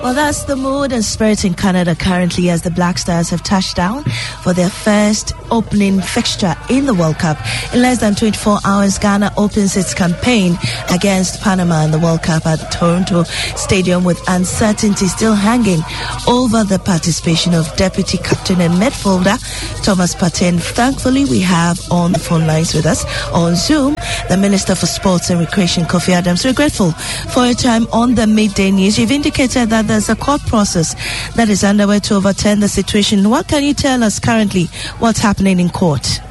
Well, that's the mood and spirit in Canada currently as the Black Stars have touched down for their first opening fixture in the World Cup. In less than 24 hours, Ghana opens its campaign against Panama in the World Cup at Toronto Stadium, with uncertainty still hanging over the participation of Deputy Captain and midfielder Thomas Partey. Thankfully, we have on the phone lines with us on Zoom the Minister for Sports and Recreation, Kofi Adams. We're grateful for your time on the Midday News. You've indicated that there's a court process that is underway to overturn the situation. What can you tell us currently what's happening in court?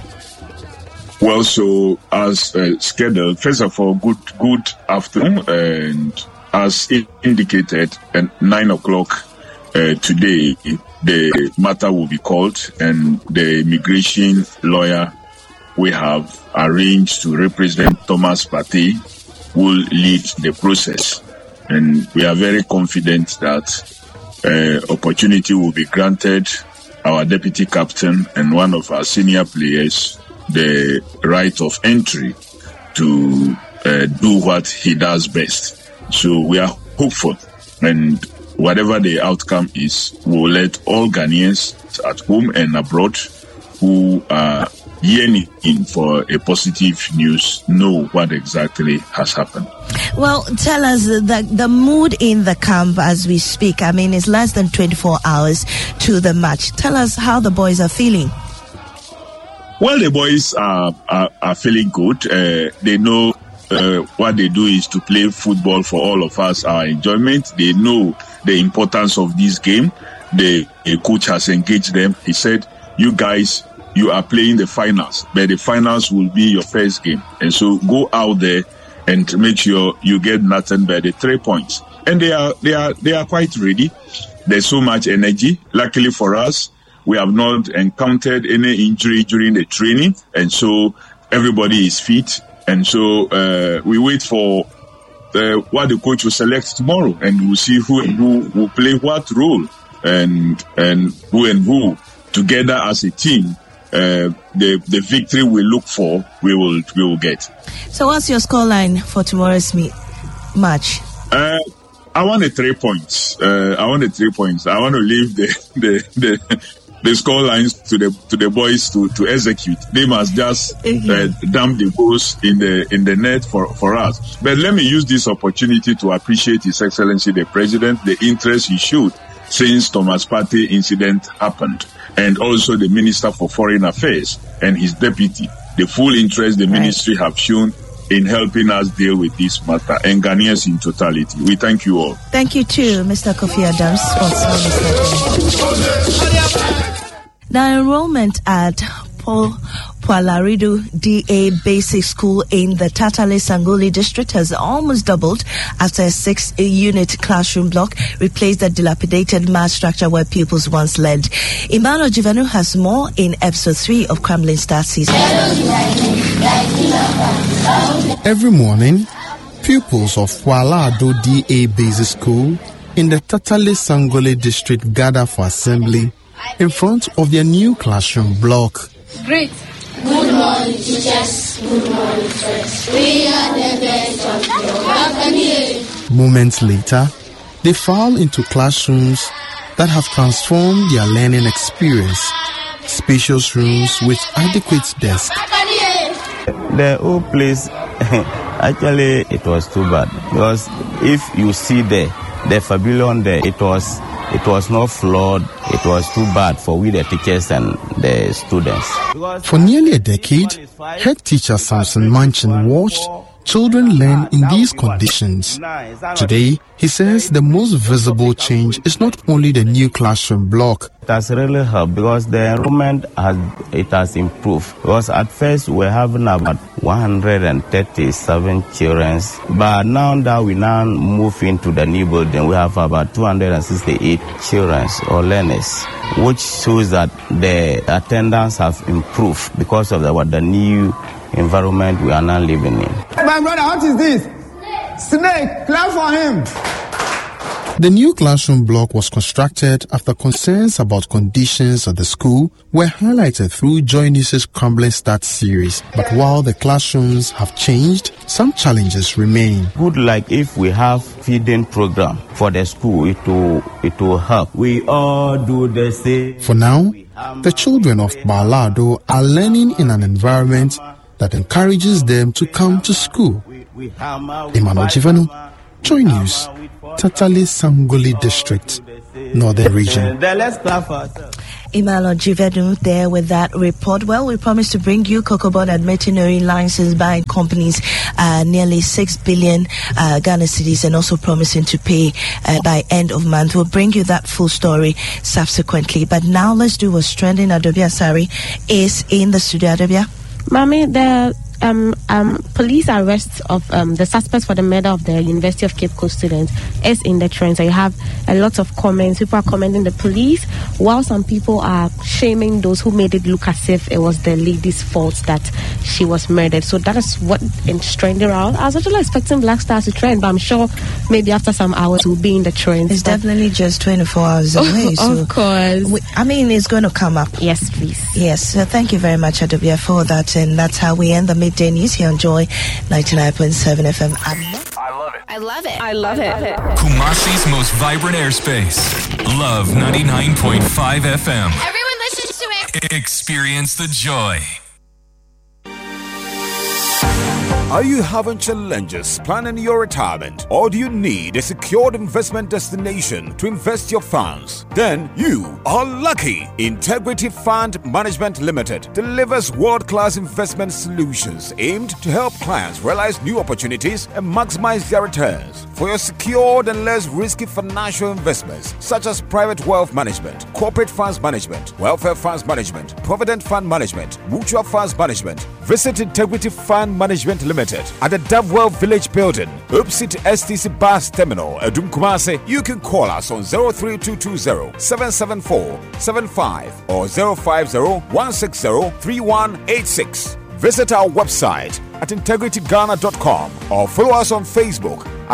Well, so as scheduled, first of all, good afternoon, and as indicated at 9 o'clock today, the matter will be called, and the immigration lawyer we have arranged to represent Thomas Partey will lead the process. And we are very confident that opportunity will be granted our deputy captain and one of our senior players the right of entry to do what he does best. So we are hopeful, and whatever the outcome is, we'll let all Ghanaians at home and abroad who are yearning for a positive news know what exactly has happened. Well, tell us the mood in the camp as we speak. I mean, it's less than 24 hours to the match. Tell us how the boys are feeling. Well, the boys are feeling good. They know what they do is to play football for all of us, our enjoyment. They know the importance of this game. The coach has engaged them. He said, you guys, you are playing the finals, but the finals will be your first game. And so go out there and make sure you get nothing but the 3 points. And they are quite ready. There's so much energy. Luckily for us, we have not encountered any injury during the training. And so everybody is fit. And so we wait for what the coach will select tomorrow. And we'll see who will play what role and who together as a team. The victory we look for, we will get. So what's your scoreline for tomorrow's match? I want 3 points. I want 3 points. I want to leave the score lines to the boys to execute. They must just dump the goals in the net for us. But let me use this opportunity to appreciate His Excellency the President, the interest he showed since Thomas Partey incident happened, and also the Minister for Foreign Affairs and his deputy, the full interest the ministry have shown in helping us deal with this matter, and Ghanaians in totality. We thank you all. Thank you too, Mr. Kofi Adams, Sports Minister. Now, enrollment at Paul Pualaridu DA Basic School in the Tatale Sanguli district has almost doubled after a 6-unit classroom block replaced the dilapidated math structure where pupils once learned. Emmanuel Jivanu has more in episode 3 of Crumbling Start Season. Every morning, pupils of Pualaridu DA Basic School in the Tatale Sanguli district gather for assembly in front of their new classroom block. Great. Good morning, teachers. Good morning, friends. We are the best of your company. Moments later, they file into classrooms that have transformed their learning experience. Spacious rooms with adequate desks. The old place, actually, it was too bad. Because if you see the pavilion there, it was not flawed. It was too bad for we the teachers and the students. For nearly a decade, head teacher Samson Manchin watched children learn in these conditions. Today, he says the most visible change is not only the new classroom block. It has really helped because the enrollment has improved. Because at first we were having about 137 children, but now that we move into the new building, we have about 268 children or learners, which shows that the attendance have improved because of the new environment we are now living in. My brother, what is this? Snake, clap for him. The new classroom block was constructed after concerns about conditions at the school were highlighted through Joy News' Crumbling Start series. But while the classrooms have changed, some challenges remain. Good, like if we have feeding program for the school, it will help. We all do the same. For now, the children of Balado are learning in an environment that encourages them to come to school. Emmanuel Jivanu, Joy News, Tatale Sangoli District, Northern Region. Emmanuel Jivanu there with that report. Well, we promised to bring you Cocobon admitting marine license buying companies nearly 6 billion Ghana cedis and also promising to pay by end of month. We'll bring you that full story subsequently. But now let's do what's trending. Adobia Sari is in the studio. Adobia. Mommy, the police arrest of the suspects for the murder of the University of Cape Coast student is in the trend. So you have a lot of comments. People are commending the police, while some people are shaming those who made it look as if it was the lady's fault that she was murdered. So that is what is trending around. I was actually expecting Black Stars to trend, but I'm sure maybe after some hours we'll be in the trend. It's definitely just 24 hours away. Of course. It's going to come up. Yes, please. Yes. So thank you very much, Adobia, for that. And that's how we end the midday news here on Joy 99.7 FM. I love it. I love it. Kumasi's most vibrant airspace. Love 99.5 FM. Everyone listens to it. Experience the joy. Are you having challenges planning your retirement, or do you need a secured investment destination to invest your funds? Then you are lucky. Integrity Fund Management Limited delivers world-class investment solutions aimed to help clients realize new opportunities and maximize their returns. For your secured and less risky financial investments, such as private wealth management, corporate funds management, welfare funds management, provident fund management, mutual funds management, visit Integrity Fund Management Limited at the Davewell Village Building, opposite STC Bus Terminal, Adum Kumasi. You can call us on 03220-774-75 or 050-160-3186. Visit our website at integrityghana.com or follow us on Facebook at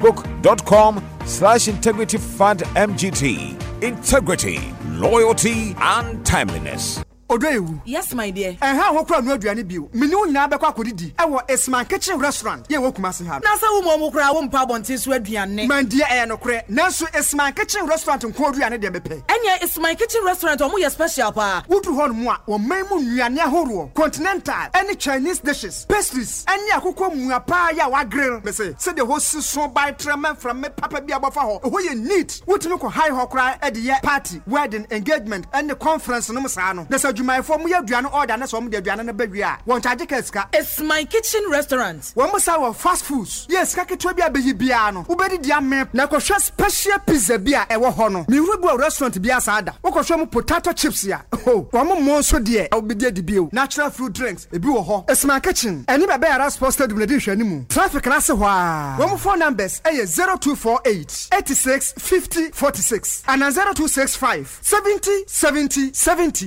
facebook.com/integrityfundmgt. Integrity, loyalty, and timeliness. Odewu. Yes, my dear. And how wokra no aduane bio. Menu nyina be kwa kodidi. E wo Esman Kitchen Restaurant. Ye wo Kumasi ha. Na sa wo mo kra wo mpa bonten so aduane. Man dia e no kre. Nanso Esman Kitchen Restaurant nko aduane de bepe. Enya Esman Kitchen Restaurant o mo ye special pa. Wudu ho no mo a wo man mu nnuane ahoro. Continental, any Chinese dishes, pastries, any akoko mua pa ya wa grill. Me say the host so by tremen from me papa bi abofa ho. Ho ye neat. Wutumi ko high ho kra e de ye party, wedding, engagement and the conference no msa no. My form ya duane order na so mo de duane na ba wi a won charge ka. It's my kitchen restaurant. Won mo sa fast foods. Yes, ka ketwa bia beyi bia no. Wo bedi dia me na ko hwa special pizza bia e wo ho no. Me wu bu restaurant bia sa ada. Wo ko hwa mo potato chips ya. Oh, wo mo so de e wo be di bio. Natural fruit drinks e bi wo ho. It's my kitchen. Eni ba ya sports stadium na di hwani mu. Traffic na se ho a. Wo mo phone numbers e 0248 86 50 46 and 0265 70 70 70.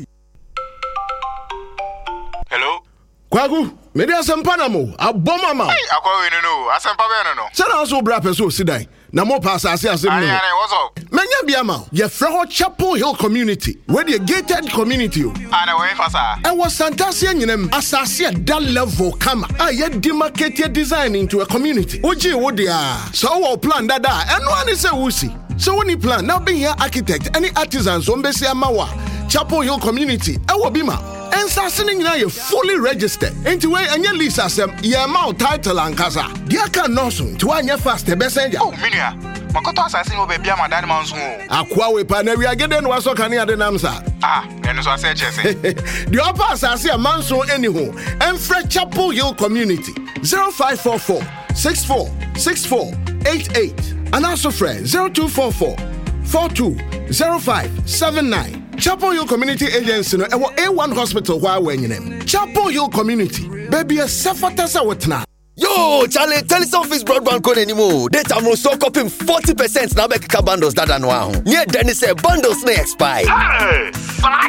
Hello? Kwagu, mede asempa na mo, aboma ma. Hey, akwa we no, asempa be no. Sana so bra peso sidai. Na mo pa asase asem no. Aye, what's up? Menya bia ma, ye fra ho Chapel Hill community, where the gated community. Ana we fasa. E was Santasia nyinem asase that level kama. Ye demarcated design into a community. Oji wo dia. So wo plan dada, eno ani se wusi. So when you plan, now be here architect, any artisans on besi amawa. Chapel Hill community, e wo bima. And Sassing now you fully registered. Into way and your lease as your mount title and casa. Dear can no soon to one your fast the messenger. Oh, Minia. Makoto assassin will be my daddy monsoon. Aqua we paneria again was so can you the namsa. Ah, and so I said, the upper assassin a manso anyhow. And Fred Chapel Hill community 0544 64 64 88. And also friend 0244 420579. Chapel Hill Community Agency no A1 Hospital why when you name Chapel Hill Community baby a safatasa wetna. Yo, Charlie, tell us office broadband code anymore. Data mo so copy 40% now back bundles that anwa. Near Dennis bundles may expire. Hey,